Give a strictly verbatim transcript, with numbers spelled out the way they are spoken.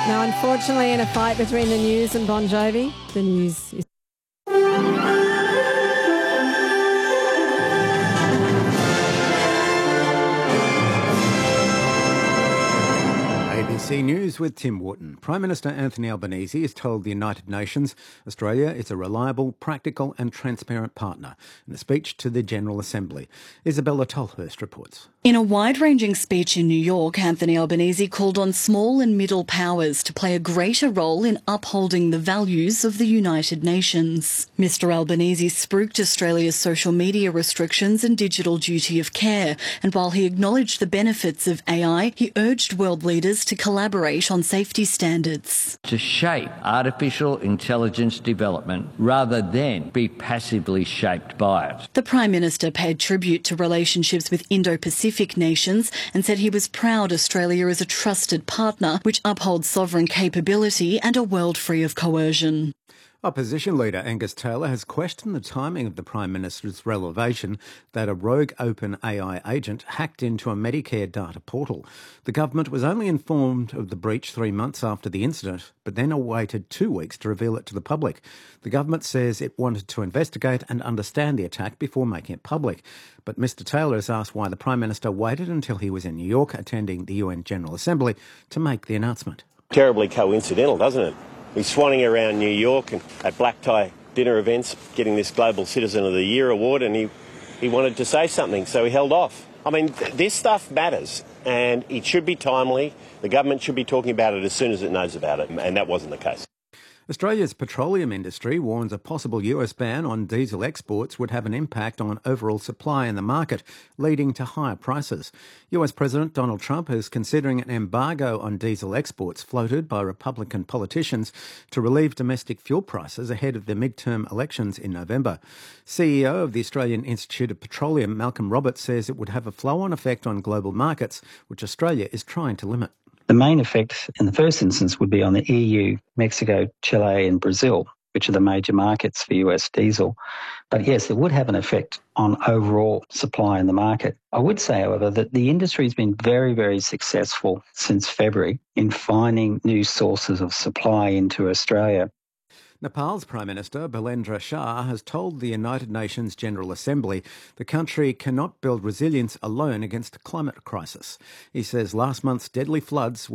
Now, unfortunately, in a fight between the News and Bon Jovi, the News is... A B C News with Tim Wharton. Prime Minister Anthony Albanese has told the United Nations Australia is a reliable, practical and transparent partner in a speech to the General Assembly. Isabella Tolhurst reports. In a wide-ranging speech in New York, Anthony Albanese called on small and middle powers to play a greater role in upholding the values of the United Nations. Mister Albanese spruiked Australia's social media restrictions and digital duty of care, and while he acknowledged the benefits of A I, he urged world leaders to collaborate on safety standards. To shape artificial intelligence development rather than be passively shaped by it. The Prime Minister paid tribute to relationships with Indo-Pacific nations and said he was proud Australia is a trusted partner which upholds sovereign capability and a world free of coercion. Opposition leader Angus Taylor has questioned the timing of the Prime Minister's revelation that a rogue open A I agent hacked into a Medicare data portal. The government was only informed of the breach three months after the incident, but then awaited two weeks to reveal it to the public. The government says it wanted to investigate and understand the attack before making it public. But Mr Taylor has asked why the Prime Minister waited until he was in New York attending the U N General Assembly to make the announcement. Terribly coincidental, doesn't it? He's swanning around New York and at black tie dinner events getting this Global Citizen of the Year award, and he, he wanted to say something, so he held off. I mean, th- this stuff matters, and it should be timely. The government should be talking about it as soon as it knows about it, and that wasn't the case. Australia's petroleum industry warns a possible U S ban on diesel exports would have an impact on overall supply in the market, leading to higher prices. U S President Donald Trump is considering an embargo on diesel exports floated by Republican politicians to relieve domestic fuel prices ahead of the midterm elections in November. C E O of the Australian Institute of Petroleum, Malcolm Roberts, says it would have a flow-on effect on global markets, which Australia is trying to limit. The main effect in the first instance would be on the E U, Mexico, Chile and Brazil, which are the major markets for U S diesel. But yes, it would have an effect on overall supply in the market. I would say, however, that the industry has been very, very successful since February in finding new sources of supply into Australia. Nepal's Prime Minister, Bilendra Shah, has told the United Nations General Assembly the country cannot build resilience alone against a climate crisis. He says last month's deadly floods